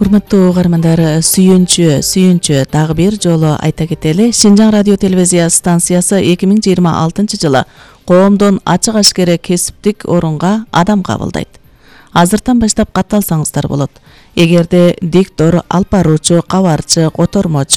Урматтуу угармандар, сүйүнчү дагы бир жолу айта кетели. Шинжаң радио телевизия станциясы 2026-жылы коомдон ачык ашкере кесиптик орунга адам кабылдайт. Азыртан баштап катталсаңыздар болот. Эгерде диктор, алып баруучу, кабарчы, котормочу